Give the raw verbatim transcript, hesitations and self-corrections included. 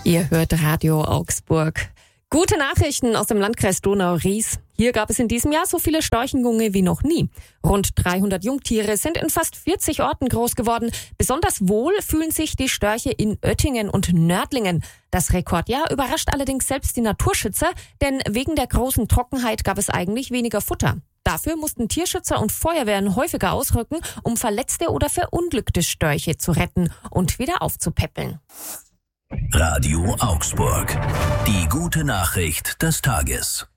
Ihr hört Radio Augsburg. Gute Nachrichten aus dem Landkreis Donau-Ries. Hier gab es in diesem Jahr so viele Storchenjunge wie noch nie. Rund dreihundert Jungtiere sind in fast vierzig Orten groß geworden. Besonders wohl fühlen sich die Störche in Oettingen und Nördlingen. Das Rekordjahr überrascht allerdings selbst die Naturschützer, denn wegen der großen Trockenheit gab es eigentlich weniger Futter. Dafür mussten Tierschützer und Feuerwehren häufiger ausrücken, um verletzte oder verunglückte Störche zu retten und wieder aufzupäppeln. Radio Augsburg. Die gute Nachricht des Tages.